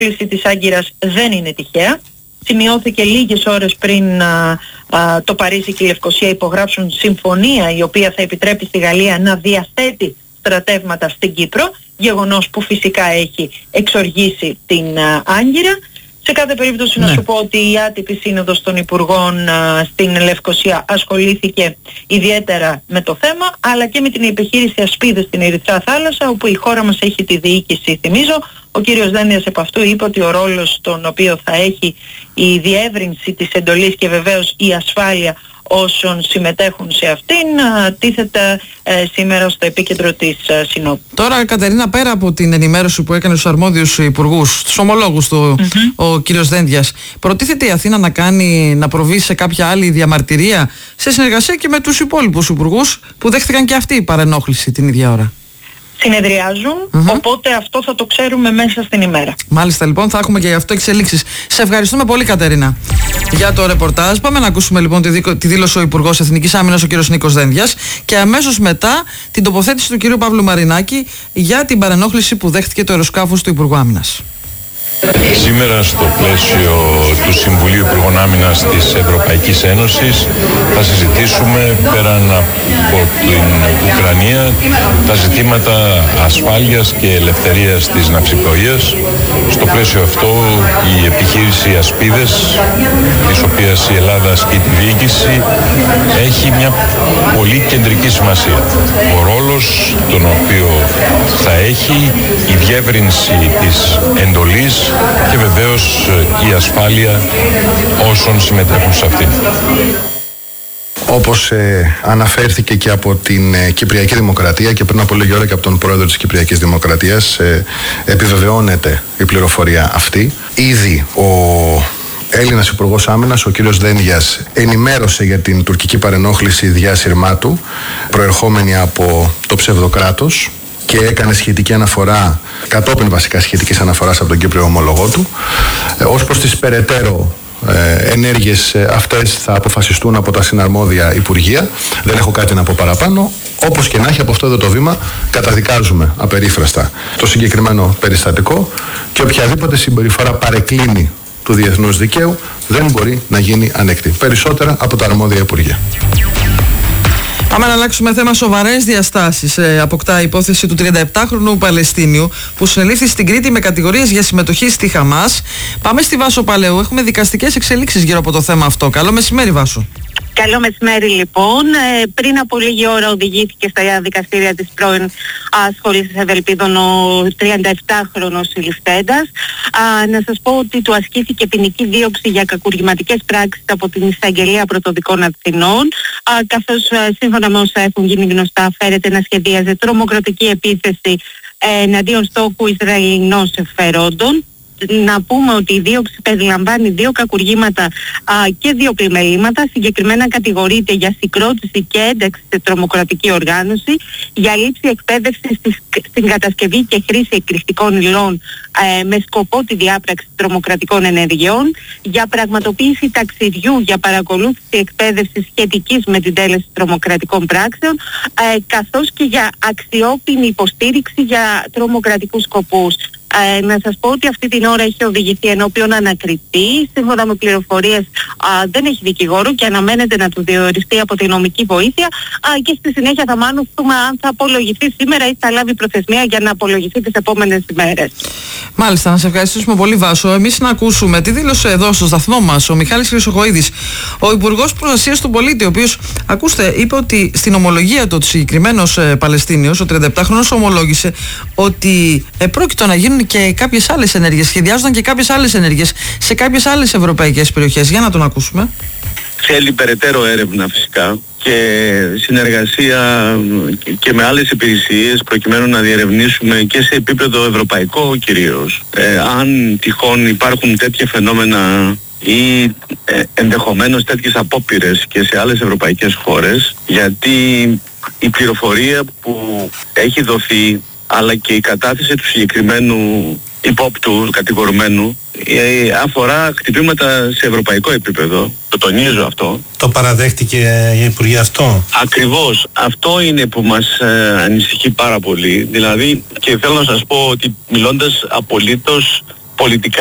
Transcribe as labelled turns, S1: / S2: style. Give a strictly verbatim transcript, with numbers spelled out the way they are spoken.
S1: παρενόχληση της Άγκυρας δεν είναι τυχαία. Σημειώθηκε λίγες ώρες πριν α, α, το Παρίσι και η Λευκοσία υπογράψουν συμφωνία η οποία θα επιτρέπει στη Γαλλία να διαθέτει στρατεύματα στην Κύπρο, γεγονός που φυσικά έχει εξοργήσει την α, Άγκυρα. Σε κάθε περίπτωση ναι. να σου πω ότι η άτυπη σύνοδος των Υπουργών α, στην Λευκοσία ασχολήθηκε ιδιαίτερα με το θέμα, αλλά και με την επιχείρηση Ασπίδες στην Ερυθρά Θάλασσα, όπου η χώρα μας έχει τη διοίκηση, θυμίζω. Ο κύριος Δένδιας επ' αυτού είπε ότι ο ρόλος τον οποίο θα έχει η διεύρυνση της εντολής και βεβαίως η ασφάλεια όσων συμμετέχουν σε αυτήν τίθεται ε, σήμερα στο επίκεντρο της ε, Συνόδου.
S2: Τώρα, Κατερίνα, πέρα από την ενημέρωση που έκανε στους αρμόδιους υπουργούς, στους ομολόγους του, mm-hmm. ο κύριος Δένδιας, προτίθεται η Αθήνα να κάνει, να προβεί σε κάποια άλλη διαμαρτυρία σε συνεργασία και με τους υπόλοιπους υπουργούς που δέχτηκαν και αυτή η παρενόχληση την ίδια ώρα?
S1: Συνεδριάζουν, mm-hmm. οπότε αυτό θα το ξέρουμε μέσα στην ημέρα.
S2: Μάλιστα, λοιπόν, θα έχουμε και γι' αυτό εξελίξεις. Σε ευχαριστούμε πολύ, Κατερίνα, για το ρεπορτάζ. Πάμε να ακούσουμε λοιπόν τη, δίκο, τη δήλωση ο Υπουργός Εθνικής Άμυνας, ο κ. Νίκος Δένδιας, και αμέσως μετά την τοποθέτηση του κ. Παύλου Μαρινάκη για την παρενόχληση που δέχτηκε το αεροσκάφος του Υπουργού Άμυνας.
S3: Σήμερα στο πλαίσιο του Συμβουλίου Υπουργών Άμυνας της Ευρωπαϊκής Ένωσης θα συζητήσουμε πέραν από την Ουκρανία τα ζητήματα ασφάλειας και ελευθερίας της ναυσιπλοείας. Στο πλαίσιο αυτό η επιχείρηση Ασπίδες, της οποίας η Ελλάδα ασκεί τη διοίκηση, έχει μια πολύ κεντρική σημασία. Ο ρόλος τον οποίο θα έχει η διεύρυνση της εντολής και βεβαίως η ασφάλεια όσων συμμετέχουν σε αυτήν.
S4: Όπως ε, αναφέρθηκε και από την ε, Κυπριακή Δημοκρατία και πριν από λίγη ώρα και από τον πρόεδρο της Κυπριακής Δημοκρατίας, ε, επιβεβαιώνεται η πληροφορία αυτή. Ήδη ο Έλληνας Υπουργός Άμυνας, ο κύριος Δένδιας, ενημέρωσε για την τουρκική παρενόχληση διάσυρμά του, προερχόμενη από το ψευδοκράτος, και έκανε σχετική αναφορά, κατόπιν βασικά σχετικής αναφοράς από τον Κύπριο ομολογό του. Ε, ως προς τις περαιτέρω ε, ενέργειες ε, αυτές θα αποφασιστούν από τα συναρμόδια Υπουργεία. Δεν έχω κάτι να πω παραπάνω. Όπως και να έχει, από αυτό εδώ το βήμα καταδικάζουμε απερίφραστα το συγκεκριμένο περιστατικό και οποιαδήποτε συμπεριφορά παρεκκλίνει του διεθνούς δικαίου δεν μπορεί να γίνει ανεκτή. Περισσότερα από τα αρμόδια Υπουργεία.
S2: Πάμε να αλλάξουμε θέμα. Σοβαρές διαστάσεις ε, αποκτά η υπόθεση του τριανταεπτάχρονου Παλαιστίνιου που συνελήφθη στην Κρήτη με κατηγορίες για συμμετοχή στη Χαμάς. Πάμε στη Βάσο Παλαιού. Έχουμε δικαστικές εξελίξεις γύρω από το θέμα αυτό. Καλό μεσημέρι, Βάσο.
S5: Καλό μεσημέρι, λοιπόν. Ε, πριν από λίγη ώρα οδηγήθηκε στα δικαστήρια της πρώην σχολής Ευελπίδων ο τριανταεπτάχρονος συλληφθέντας. Να σας πω ότι του ασκήθηκε ποινική δίωξη για κακουργηματικές πράξεις από την Εισαγγελία Πρωτοδικών Αθηνών, α, καθώς σύμφωνα με όσα έχουν γίνει γνωστά φέρεται να σχεδίαζε τρομοκρατική επίθεση εναντίον στόχου Ισραηλινών συμφερόντων. Να πούμε ότι η δίωξη περιλαμβάνει δύο κακουργήματα α, και δύο πλημελήματα. Συγκεκριμένα κατηγορείται για συγκρότηση και ένταξη σε τρομοκρατική οργάνωση, για λήψη εκπαίδευση στην κατασκευή και χρήση εκρηκτικών υλών ε, με σκοπό τη διάπραξη τρομοκρατικών ενεργειών, για πραγματοποίηση ταξιδιού για παρακολούθηση εκπαίδευση σχετικής με την τέλεση τρομοκρατικών πράξεων, ε, καθώς και για αξιόπινη υποστήριξη για τρομοκρατικούς σκοπούς. Ε, να σας πω ότι αυτή την ώρα έχει οδηγηθεί ενώπιον ανακριτή. Σύμφωνα με πληροφορίες α, δεν έχει δικηγόρο και αναμένεται να του διοριστεί από τη νομική βοήθεια α, και στη συνέχεια θα μάθουμε αν θα απολογηθεί σήμερα ή θα λάβει προθεσμία για να απολογηθεί τις επόμενες ημέρες.
S2: Μάλιστα, να σε ευχαριστήσουμε πολύ, Βάσο. Εμείς να ακούσουμε τι δήλωσε εδώ στο σταθμό μας ο Μιχάλης Χρυσοχοΐδης, ο Υπουργός Προστασίας του Πολίτη, ο οποίος, ακούστε, είπε ότι στην ομολογία του ο συγκεκριμένος ε, Παλαιστίνιος, ο τριανταεπτάχρονος, ομολόγησε ότι ε, πρόκειτο να γίνουν και κάποιες άλλες ενέργειες, σχεδιάζονταν και κάποιες άλλες ενέργειες σε κάποιες άλλες ευρωπαϊκές περιοχές. Για να τον ακούσουμε.
S6: Θέλει περαιτέρω έρευνα φυσικά και συνεργασία και με άλλες υπηρεσίες προκειμένου να διερευνήσουμε και σε επίπεδο ευρωπαϊκό κυρίως ε, αν τυχόν υπάρχουν τέτοια φαινόμενα ή ε, ενδεχομένως τέτοιες απόπειρες και σε άλλες ευρωπαϊκές χώρες, γιατί η πληροφορία που έχει δοθεί αλλά και η κατάθεση του συγκεκριμένου υπόπτου, κατηγορουμένου, ε, αφορά χτυπήματα σε ευρωπαϊκό επίπεδο. Το τονίζω αυτό.
S7: Το παραδέχτηκε η Υπουργή αυτό.
S6: Ακριβώς. Αυτό είναι που μας ε, ανησυχεί πάρα πολύ. Δηλαδή, και θέλω να σας πω ότι μιλώντας απολύτως πολιτικά